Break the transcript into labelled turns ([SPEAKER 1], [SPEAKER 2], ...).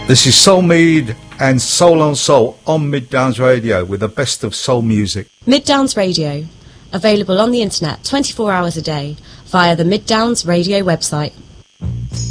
[SPEAKER 1] This is Soul Mead and Soul on Soul on Mid Downs Radio with the best of soul music.
[SPEAKER 2] Mid Downs Radio, available on the internet 24 hours a day via the Mid Downs Radio website.